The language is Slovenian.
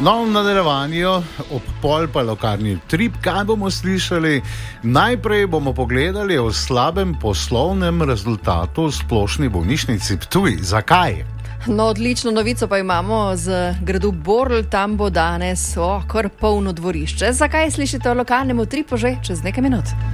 No, v nadaljevanju ob pol pa lokalni trip, kaj bomo slišali? Najprej bomo pogledali o slabem poslovnem rezultatu v splošni bolnišnici Ptuj. Zakaj? No, odlično novico pa imamo z gradu Borl, tam bo danes kar polno dvorišče. Zakaj slišite o lokalnem tripu že čez nekaj minut?